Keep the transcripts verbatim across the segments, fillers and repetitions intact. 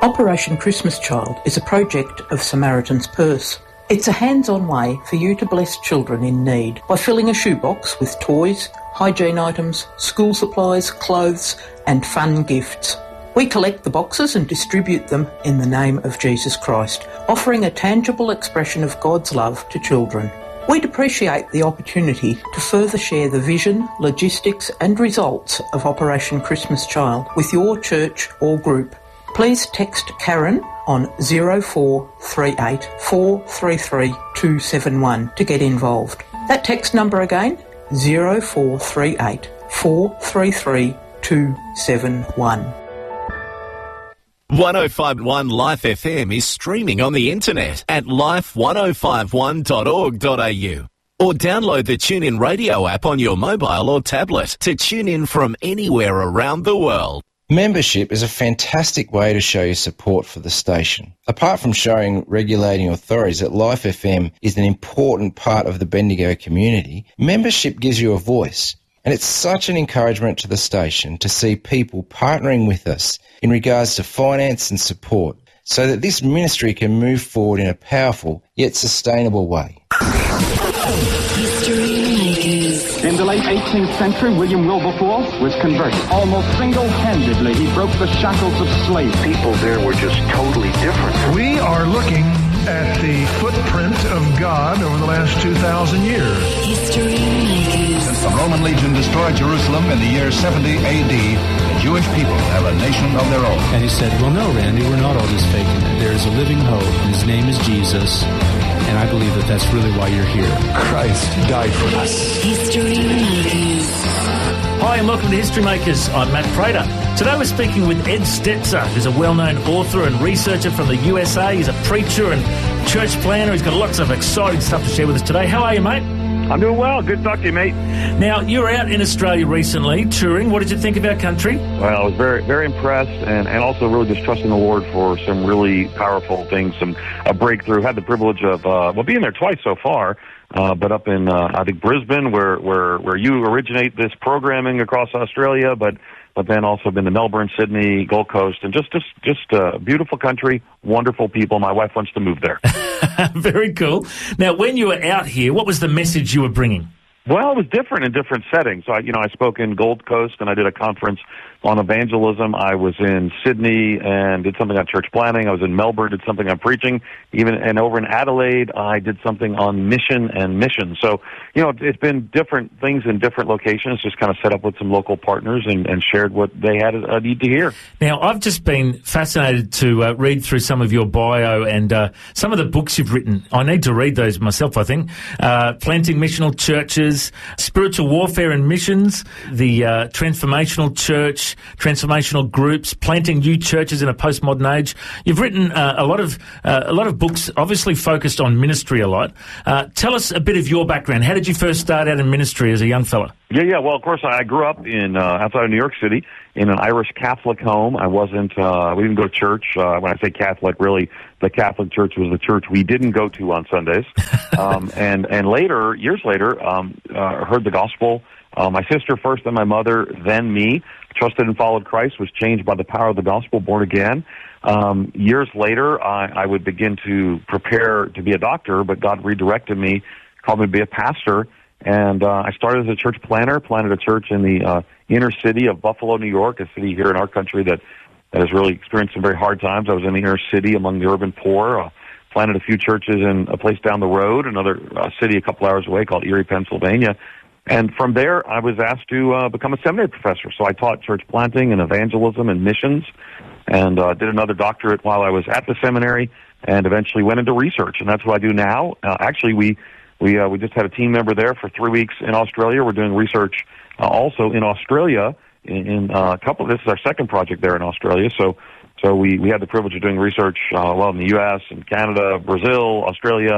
Operation Christmas Child is a project of Samaritan's Purse. It's a hands-on way for you to bless children in need by filling a shoebox with toys, hygiene items, school supplies, clothes and fun gifts. We collect the boxes and distribute them in the name of Jesus Christ, offering a tangible expression of God's love to children. We'd appreciate the opportunity to further share the vision, logistics and results of Operation Christmas Child with your church or group. Please text Karen on zero four three eight four three three two seven one to get involved. That text number again, zero four three eight four three three two seven one. one oh five point one Life F M is streaming on the internet at life ten fifty-one dot org dot a u or download the TuneIn Radio app on your mobile or tablet to tune in from anywhere around the world. Membership is a fantastic way to show your support for the station. Apart from showing regulating authorities that Life F M is an important part of the Bendigo community, membership gives you a voice. And it's such an encouragement to the station to see people partnering with us in regards to finance and support so that this ministry can move forward in a powerful yet sustainable way. In the late eighteenth century, William Wilberforce was converted. Almost single-handedly, he broke the shackles of slavery. People there were just totally different. We are looking at the footprint of God over the last two thousand years. History Makers. Since the Roman legion destroyed Jerusalem in the year seventy A D, the Jewish people have a nation of their own. And he said, well, no, Randy, we're not all just faking it. There is a living hope, and his name is Jesus. And I believe that that's really why you're here. Christ died for us. History Makers. Hi and welcome to History Makers. I'm Matt Prater. Today we're speaking with Ed Stetzer, who's a well-known author and researcher from the U S A. He's a preacher and church planner. He's got lots of exciting stuff to share with us today. How are you, mate? I'm doing well. Good to talk to you, mate. Now, you were out in Australia recently, touring. What did you think of our country? Well, I was very, very impressed and, and also really just trusting the Lord for some really powerful things, some a breakthrough. Had the privilege of, uh, well, being there twice so far, uh, but up in, uh, I think, Brisbane, where, where, where you originate this programming across Australia, but but then also been to Melbourne, Sydney, Gold Coast, and just just just a beautiful country, wonderful people. My wife wants to move there. Very cool. Now, when you were out here, what was the message you were bringing? Well, it was different in different settings. So, I, you know, I spoke in Gold Coast, and I did a conference on evangelism. I was in Sydney and did something on church planning. I was in Melbourne, did something on preaching. Even and over in Adelaide, I did something on mission and mission. So, you know, it's been different things in different locations, just kind of set up with some local partners and, and shared what they had a need to hear. Now, I've just been fascinated to uh, read through some of your bio and uh, some of the books you've written. I need to read those myself, I think. Uh, Planting Missional Churches, Spiritual Warfare and Missions, the uh, Transformational Church, Transformational Groups, Planting New Churches in a Postmodern Age. You've written uh, a lot of uh, a lot of books, obviously focused on ministry a lot. Uh, tell us a bit of your background. How did you first start out in ministry as a young fella? Yeah, yeah. Well, of course, I grew up in uh, outside of New York City in an Irish Catholic home. I wasn't. Uh, we didn't go to church. Uh, when I say Catholic, really, the Catholic Church was the church we didn't go to on Sundays. um, and and later, years later, um, uh, heard the gospel. Uh, my sister first, then my mother, then me. Trusted and followed Christ, was changed by the power of the gospel, born again. Um, years later, I, I would begin to prepare to be a doctor, but God redirected me, called me to be a pastor, and uh, I started as a church planner, planted a church in the uh, inner city of Buffalo, New York, a city here in our country that, that has really experienced some very hard times. I was in the inner city among the urban poor, uh, planted a few churches in a place down the road, another uh, city a couple hours away called Erie, Pennsylvania. And from there, I was asked to uh, become a seminary professor. So I taught church planting and evangelism and missions, and uh, did another doctorate while I was at the seminary, and eventually went into research. And that's what I do now. Uh, actually, we we uh, we just had a team member there for three weeks in Australia. We're doing research uh, also in Australia. In, in uh, a couple, this is our second project there in Australia. So so we we had the privilege of doing research uh, well in the U S and Canada, Brazil, Australia,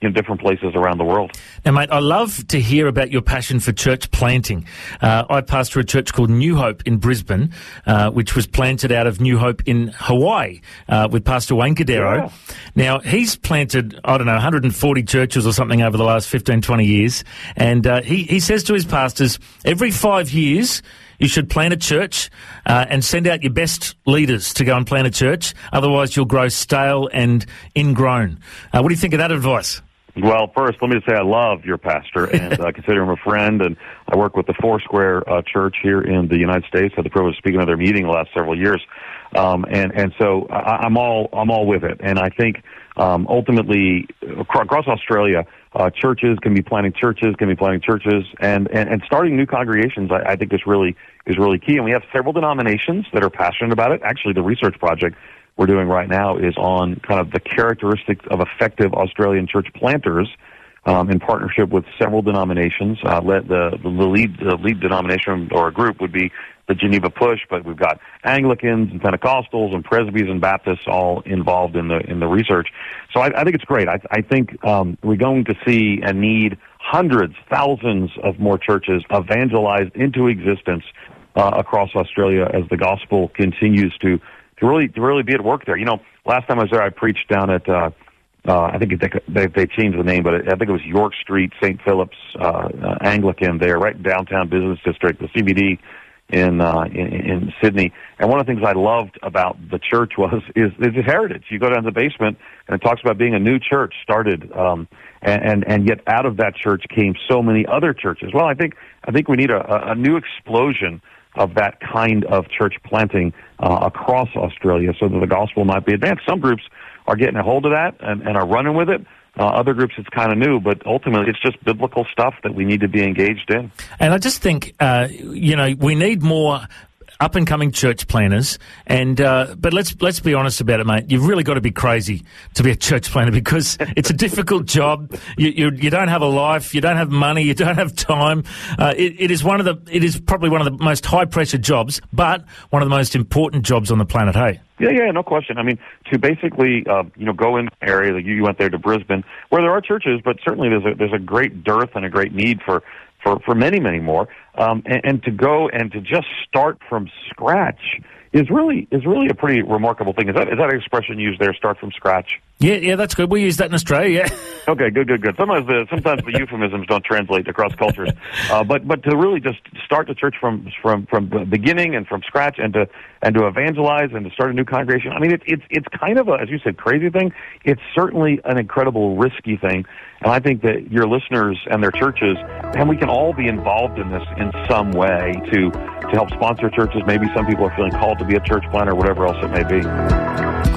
you know, different places around the world. Now, mate, I love to hear about your passion for church planting. Uh, I pastor a church called New Hope in Brisbane, uh, which was planted out of New Hope in Hawaii uh, with Pastor Wayne Cadero. Yeah. Now, he's planted, I don't know, one hundred forty churches or something over the last fifteen, twenty years. And uh, he, he says to his pastors, every five years, you should plant a church uh, and send out your best leaders to go and plant a church. Otherwise, you'll grow stale and ingrown. Uh, what do you think of that advice? Well, first, let me just say I love your pastor and I uh, consider him a friend. And I work with the Foursquare uh, Church here in the United States. I had the privilege of speaking at their meeting the last several years. Um, and, and so I, I'm all I'm all with it. And I think um, ultimately across Australia, uh, churches can be planting churches, can be planting churches, and, and, and starting new congregations. I, I think is really is really key. And we have several denominations that are passionate about it. Actually, the research project we're doing right now is on kind of the characteristics of effective Australian church planters. Um, in partnership with several denominations. Uh, let the, the lead the lead denomination or a group would be the Geneva Push, but we've got Anglicans and Pentecostals and Presbys and Baptists all involved in the in the research. So I, I think it's great. I, I think um, we're going to see and need hundreds, thousands of more churches evangelized into existence uh, across Australia as the gospel continues to to really to really be at work there. You know, last time I was there, I preached down at. Uh, Uh, I think it, they, they changed the name, but it, I think it was York Street, Saint Philip's uh, uh, Anglican there, right in downtown business district, the C B D in, uh, in in Sydney. And one of the things I loved about the church was is, is its heritage. You go down to the basement, and it talks about being a new church started, um, and, and and yet out of that church came so many other churches. Well, I think I think we need a, a new explosion of that kind of church planting uh, across Australia, so that the gospel might be advanced. Some groups are getting a hold of that and, and are running with it. Uh, other groups, it's kind of new, but ultimately it's just biblical stuff that we need to be engaged in. And I just think, uh, you know, we need more up-and-coming church planners, and uh, but let's let's be honest about it, mate. You've really got to be crazy to be a church planner because it's a difficult job. You, you you don't have a life, you don't have money, you don't have time. Uh, it, it is one of the it is probably one of the most high-pressure jobs, but one of the most important jobs on the planet. Hey. Yeah, yeah, no question. I mean, to basically, uh, you know, go in an area, like you went there to Brisbane, where there are churches, but certainly there's a, there's a great dearth and a great need for, for, for many, many more. Um, and, and to go and to just start from scratch is really is really a pretty remarkable thing. Is that is that an expression used there, start from scratch? Yeah, yeah, that's good. We use that in Australia, yeah. Okay, good, good, good. Sometimes the sometimes the euphemisms don't translate across cultures, uh, but but to really just start the church from from from the beginning and from scratch, and to and to evangelize and to start a new congregation. I mean, it's it's it's kind of a, as you said, crazy thing. It's certainly an incredible risky thing, and I think that your listeners and their churches, and we can all be involved in this in some way to to help sponsor churches. Maybe some people are feeling called to be a church planter, whatever else it may be.